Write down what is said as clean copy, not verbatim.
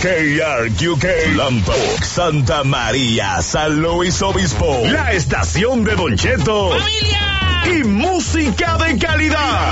KRQK, Lompoc, Santa María, San Luis Obispo. La estación de Don Cheto. ¡Familia! Y música de calidad.